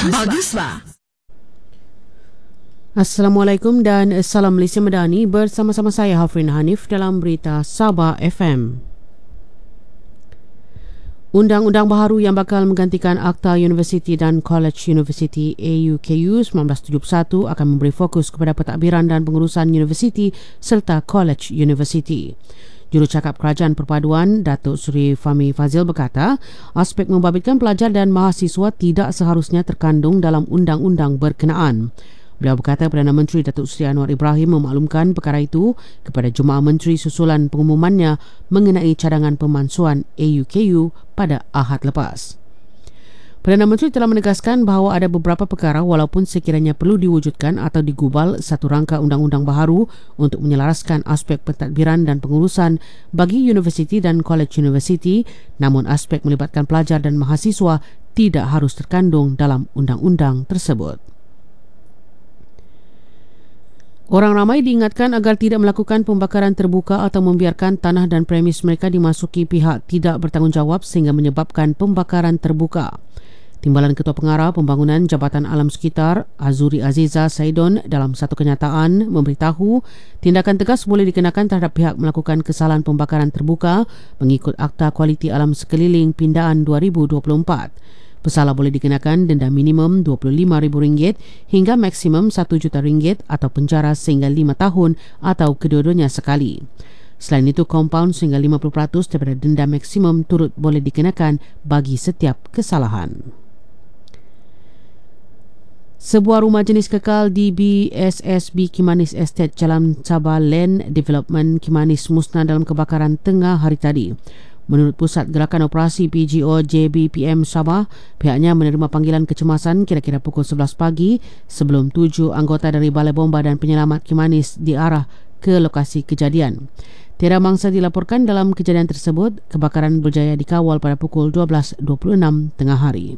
Baguslah. Assalamualaikum dan Salam Malaysia Madani, bersama-sama saya Hafrin Hanif dalam Berita Sabah FM. Undang-undang baharu yang bakal menggantikan Akta Universiti dan College Universiti AUKU 1971 akan memberi fokus kepada pentadbiran dan pengurusan universiti serta College Universiti. Jurucakap Kerajaan Perpaduan, Datuk Seri Fahmi Fazil berkata, aspek membabitkan pelajar dan mahasiswa tidak seharusnya terkandung dalam undang-undang berkenaan. Beliau berkata Perdana Menteri Datuk Seri Anwar Ibrahim memaklumkan perkara itu kepada Jemaah Menteri susulan pengumumannya mengenai cadangan pemansuhan AUKU pada Ahad lepas. Perdana Menteri telah menegaskan bahawa ada beberapa perkara walaupun sekiranya perlu diwujudkan atau digubal satu rangka undang-undang baharu untuk menyelaraskan aspek pentadbiran dan pengurusan bagi universiti dan college universiti, namun aspek melibatkan pelajar dan mahasiswa tidak harus terkandung dalam undang-undang tersebut. Orang ramai diingatkan agar tidak melakukan pembakaran terbuka atau membiarkan tanah dan premis mereka dimasuki pihak tidak bertanggungjawab sehingga menyebabkan pembakaran terbuka. Timbalan Ketua Pengarah Pembangunan Jabatan Alam Sekitar Azuri Aziza Saidon dalam satu kenyataan memberitahu tindakan tegas boleh dikenakan terhadap pihak melakukan kesalahan pembakaran terbuka mengikut Akta Kualiti Alam Sekeliling Pindaan 2024. Pesalah boleh dikenakan denda minimum RM25,000 hingga maksimum RM1,000,000 atau penjara sehingga 5 tahun atau kedua-duanya sekali. Selain itu, kompaun sehingga 50% daripada denda maksimum turut boleh dikenakan bagi setiap kesalahan. Sebuah rumah jenis kekal di BSSB Kimanis Estate Jalan Sabah Land Development Kimanis musnah dalam kebakaran tengah hari tadi. Menurut Pusat Gerakan Operasi PGO JBPM Sabah, pihaknya menerima panggilan kecemasan kira-kira pukul 11 pagi sebelum 7 anggota dari Balai Bomba dan Penyelamat Kimanis diarah ke lokasi kejadian. Tiada mangsa dilaporkan dalam kejadian tersebut. Kebakaran berjaya dikawal pada pukul 12.26 tengah hari.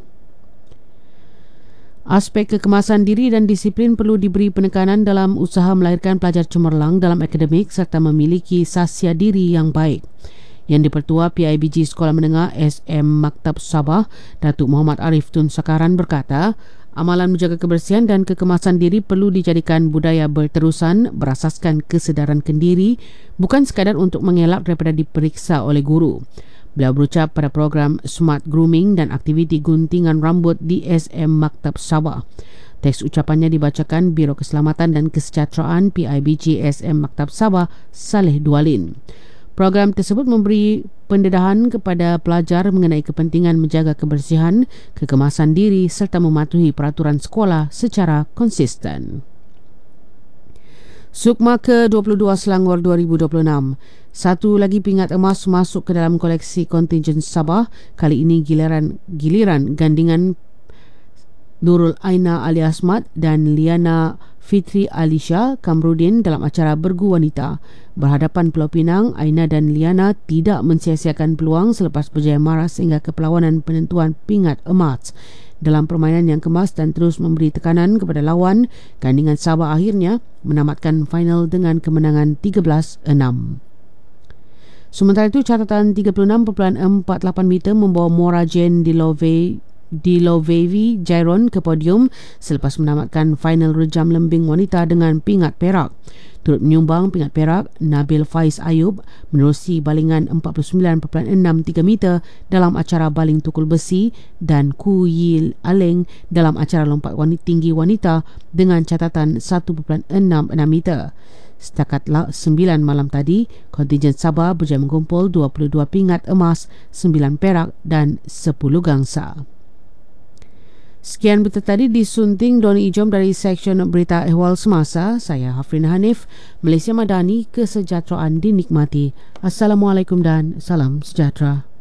Aspek kekemasan diri dan disiplin perlu diberi penekanan dalam usaha melahirkan pelajar cemerlang dalam akademik serta memiliki sasia diri yang baik. Yang dipertua PIBG Sekolah Menengah SM Maktab Sabah, Datuk Muhammad Arif Tun Sakaran berkata, amalan menjaga kebersihan dan kekemasan diri perlu dijadikan budaya berterusan berasaskan kesedaran kendiri, bukan sekadar untuk mengelak daripada diperiksa oleh guru. Beliau berucap pada program Smart Grooming dan aktiviti guntingan rambut di SM Maktab Sabah. Teks ucapannya dibacakan Biro Keselamatan dan Kesejahteraan PIBG SM Maktab Sabah, Saleh Dualin. Program tersebut memberi pendedahan kepada pelajar mengenai kepentingan menjaga kebersihan, kekemasan diri serta mematuhi peraturan sekolah secara konsisten. Sukma ke-22 Selangor 2026. Satu lagi pingat emas masuk ke dalam koleksi kontingen Sabah. Kali ini giliran gandingan Nurul Aina Ali Asmat dan Liana Fitri Alisha Kamrudin dalam acara Bergu Wanita. Berhadapan Pulau Pinang, Aina dan Liana tidak mensia-siakan peluang selepas berjaya maras hingga ke perlawanan penentuan pingat emas. Dalam permainan yang kemas dan terus memberi tekanan kepada lawan, gandingan Sabah akhirnya menamatkan final dengan kemenangan 13-6. Sementara itu, catatan 36.48 meter membawa Mora Jane Dilovevi Jairon ke podium selepas menamatkan final rejam lembing wanita dengan pingat perak. Turut menyumbang pingat perak Nabil Faiz Ayub menerusi balingan 49.63 meter dalam acara baling tukul besi dan Ku Yil Aleng dalam acara lompat tinggi wanita dengan catatan 1.66 meter. Setakat 9 malam tadi, kontingen Sabah berjaya mengumpul 22 pingat emas, 9 perak dan 10 gangsa. Sekian berita tadi disunting Doni Ijom dari Seksyen Berita Ehwal Semasa. Saya Hafrin Hanif, Malaysia Madani, kesejahteraan dinikmati. Assalamualaikum dan salam sejahtera.